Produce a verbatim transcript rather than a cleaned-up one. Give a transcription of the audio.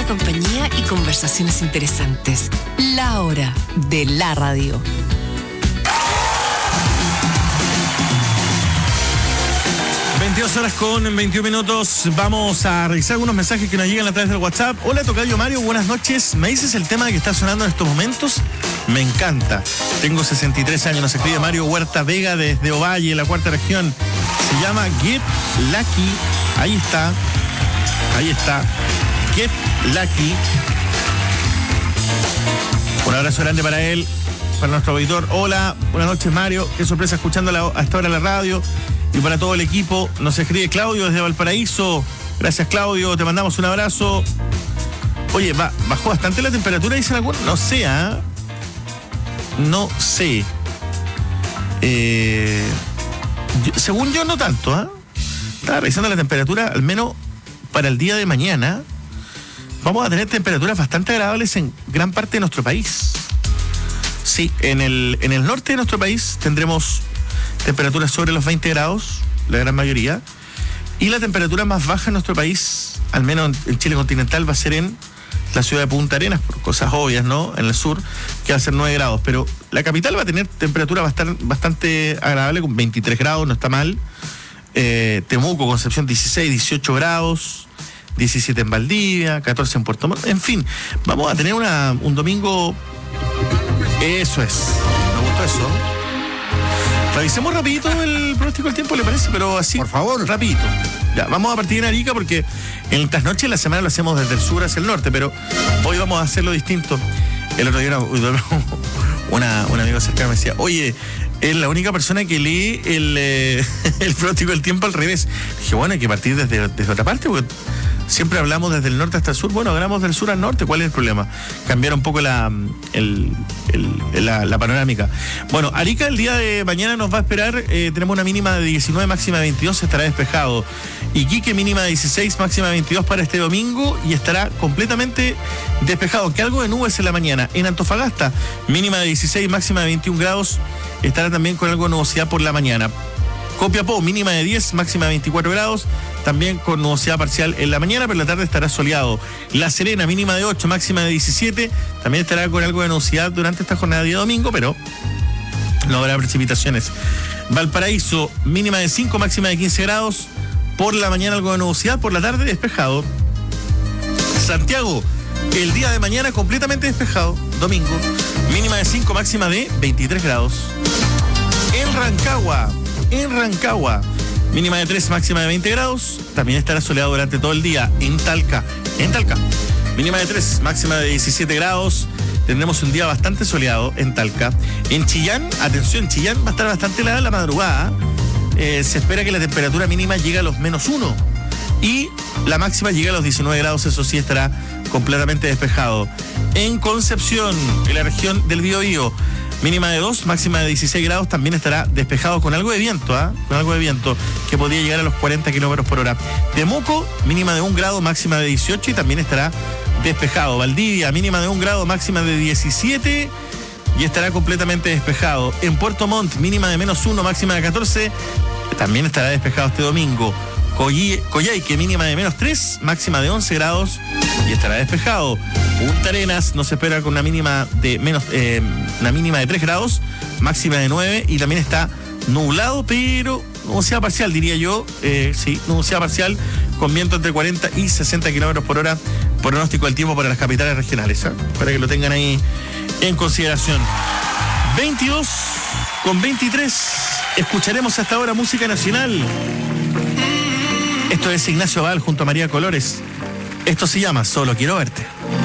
buena compañía y conversaciones interesantes. La hora de la radio. veintidós horas con veintiún minutos. Vamos a revisar algunos mensajes que nos llegan a través del WhatsApp. Hola, tocayo Mario, buenas noches. ¿Me dices el tema que está sonando en estos momentos? Me encanta. Tengo sesenta y tres años, nos escribe Mario Huerta Vega desde Ovalle, la cuarta región. Se llama Get Lucky. Ahí está. Ahí está. Get Lucky. Un abrazo grande para él, para nuestro auditor. Hola, buenas noches Mario. Qué sorpresa escuchando a esta hora la radio. Y para todo el equipo, nos escribe Claudio desde Valparaíso. Gracias, Claudio, te mandamos un abrazo. Oye, va, bajó bastante la temperatura, dicen algunos. No sé, ¿ah? ¿eh? No sé. Eh, yo, según yo, no tanto, ¿ah? ¿eh? Estaba revisando la temperatura, al menos para el día de mañana. Vamos a tener temperaturas bastante agradables en gran parte de nuestro país. Sí, en el, en el norte de nuestro país tendremos temperaturas sobre los veinte grados, la gran mayoría. Y la temperatura más baja en nuestro país, al menos en Chile continental, va a ser en la ciudad de Punta Arenas, por cosas obvias, ¿no? En el sur, que va a ser nueve grados. Pero la capital va a tener temperatura bastante, bastante agradable, con veintitrés grados, no está mal. Eh, Temuco, Concepción, dieciséis, dieciocho grados. diecisiete en Valdivia, catorce en Puerto Montt. En fin, vamos a tener una, un domingo. Eso es. Me gustó eso. Revisemos rapidito el pronóstico del tiempo, ¿le parece? Pero así, por favor, rapidito. Ya, vamos a partir en Arica porque en el trasnoche de la semana lo hacemos desde el sur hacia el norte, pero hoy vamos a hacerlo distinto. El otro día una, una, una amiga cercana me decía, oye, es la única persona que lee el, eh, el pronóstico del tiempo al revés. Dije, bueno, hay que partir desde, desde otra parte, porque siempre hablamos desde el norte hasta el sur. Bueno, hablamos del sur al norte. ¿Cuál es el problema? Cambiar un poco la, el, el, la, la panorámica. Bueno, Arica el día de mañana nos va a esperar. Eh, tenemos una mínima de diecinueve, máxima de veintidós, estará despejado. Iquique mínima de dieciséis, máxima de veintidós para este domingo y estará completamente despejado. Que algo de nubes en la mañana. En Antofagasta, mínima de dieciséis, máxima de veintiún grados, estará también con algo de nubosidad por la mañana. Copiapó, mínima de diez, máxima de veinticuatro grados, también con nubosidad parcial en la mañana, pero en la tarde estará soleado. La Serena, mínima de ocho, máxima de diecisiete, también estará con algo de nubosidad durante esta jornada de día domingo, pero no habrá precipitaciones. Valparaíso, mínima de cinco, máxima de quince grados, por la mañana algo de nubosidad, por la tarde despejado. Santiago, el día de mañana completamente despejado, domingo, mínima de cinco, máxima de veintitrés grados. En Rancagua, En Rancagua, mínima de tres, máxima de veinte grados. También estará soleado durante todo el día. En Talca, en Talca, mínima de tres, máxima de diecisiete grados. Tendremos un día bastante soleado en Talca. En Chillán, atención, Chillán va a estar bastante helada la madrugada. Eh, se espera que la temperatura mínima llegue a los menos uno. Y la máxima llega a los diecinueve grados, eso sí estará completamente despejado. En Concepción, en la región del Biobío, mínima de dos, máxima de dieciséis grados, también estará despejado con algo de viento, ¿ah? ¿eh? Con algo de viento, que podría llegar a los cuarenta kilómetros por hora. Temuco, mínima de un grado, máxima de dieciocho y también estará despejado. Valdivia, mínima de un grado, máxima de diecisiete y estará completamente despejado. En Puerto Montt, mínima de menos uno, máxima de catorce, también estará despejado este domingo. Coyhaique, mínima de menos tres, máxima de once grados y estará despejado. Punta Arenas nos espera con una mínima de menos eh, una mínima de tres grados, máxima de nueve y también está nublado, pero nubosidad parcial, diría yo. Eh, sí, nubosidad parcial con viento entre cuarenta y sesenta kilómetros por hora. Pronóstico del tiempo para las capitales regionales, ¿eh? Para que lo tengan ahí en consideración. veintidós con veintitrés. Escucharemos hasta ahora música nacional. Esto es Ignacio Val junto a María Colores. Esto se llama Solo Quiero Verte.